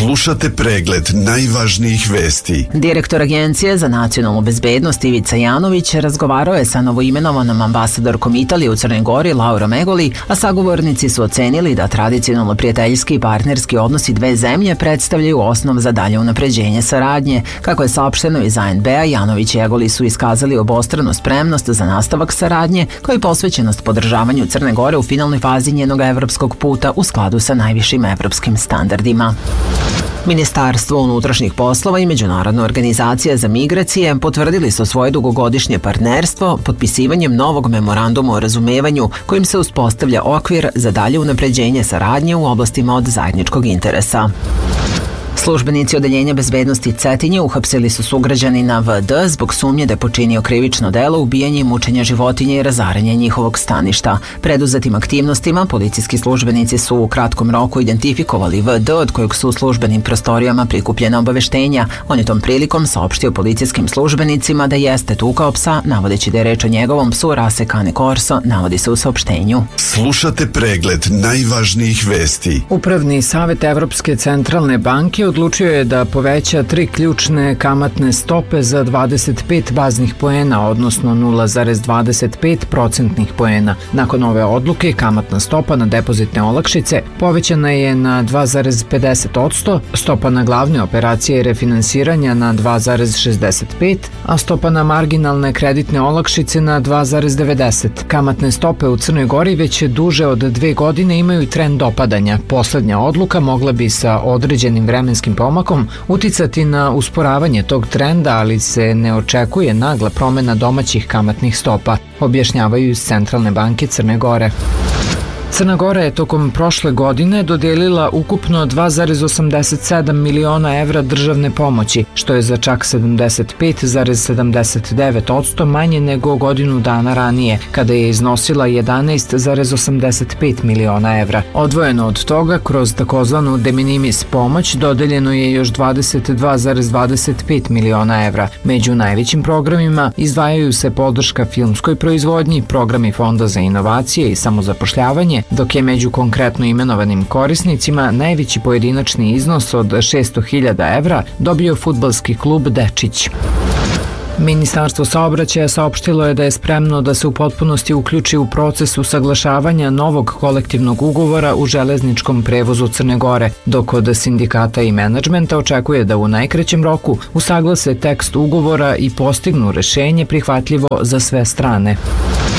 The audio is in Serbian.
Slušate pregled najvažnijih vesti. Direktor Agencije za nacionalnu bezbednost Ivica Janović razgovarao je sa novoimenovanom ambasadorkom Italije u Crnoj Gori Laurom Egoli, a sagovornici su ocenili da tradicionalno prijateljski i partnerski odnosi dve zemlje predstavljaju osnov za dalje unapređenje saradnje. Kako je saopšteno iz ANB-a, Janović i Egoli su iskazali obostranu spremnost za nastavak saradnje, kao i posvećenost podržavanju Crne Gore u finalnoj fazi njenog evropskog puta u skladu sa najvišim evropskim standardima. Ministarstvo unutrašnjih poslova i Međunarodna organizacija za migracije potvrdili su svoje dugogodišnje partnerstvo potpisivanjem novog memoranduma o razumevanju kojim se uspostavlja okvir za dalje unapređenje saradnje u oblastima od zajedničkog interesa. Službenici Odeljenja bezbednosti Cetinje uhapsili su sugrađanina VD zbog sumnje da je počinio krivično delo ubijanja i mučenja životinja i razaranja njihovog staništa. Preduzetim aktivnostima policijski službenici su u kratkom roku identifikovali VD od kojeg su u službenim prostorijama prikupljena obaveštenja. On je tom prilikom saopštio policijskim službenicima da jeste tukao psa, navodeći da je reč o njegovom psu rase Cane Corso, navodi se u saopštenju. Slušate pregled najvažnijih vesti. Upravni savjet Evropske centralne banke odlučio je da poveća 3 ključne kamatne stope za 25 baznih poena, odnosno 0,25 procentnih poena. Nakon ove odluke, kamatna stopa na depozitne olakšice povećana je na 2,50%, stopa na glavne operacije refinansiranja na 2,65%, a stopa na marginalne kreditne olakšice na 2,90%. Kamatne stope u Crnoj Gori već duže od 2 godine imaju i trend opadanja. Poslednja odluka mogla bi sa određenim vremenskim pomakom uticati na usporavanje tog trenda, ali se ne očekuje nagla promena domaćih kamatnih stopa, objašnjavaju iz Centralne banke Crne Gore. Crna Gora je tokom prošle godine dodelila ukupno 2,87 miliona evra državne pomoći, što je za čak 75,79% manje nego godinu dana ranije, kada je iznosila 11,85 miliona evra. Odvojeno od toga, kroz takozvanu de minimis pomoć, dodeljeno je još 22,25 miliona evra. Među najvećim programima izdvajaju se podrška filmskoj proizvodnji, programi Fonda za inovacije i samozapošljavanje, dok je među konkretno imenovanim korisnicima najveći pojedinačni iznos od 600.000 evra dobio fudbalski klub Dečić. Ministarstvo saobraćaja saopštilo je da je spremno da se u potpunosti uključi u proces usaglašavanja novog kolektivnog ugovora u železničkom prevozu Crne Gore, dok od sindikata i menadžmenta očekuje da u najkraćem roku usaglase tekst ugovora i postignu rešenje prihvatljivo za sve strane.